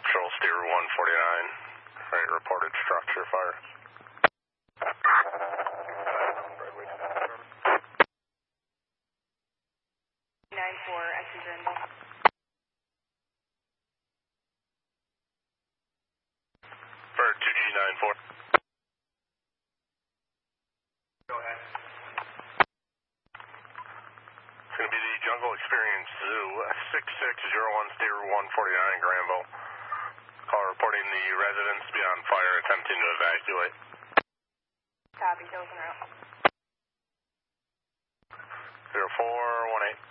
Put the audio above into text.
Control Steer 149. Right, reported structure fire. 94, exit Greenville. Bird 2G94. Go ahead. It's going to be the Jungle Experience Zoo, 6601 Steer 149 Granville. Call reporting the residents to be on fire attempting to evacuate. Copy, those en route. 0418.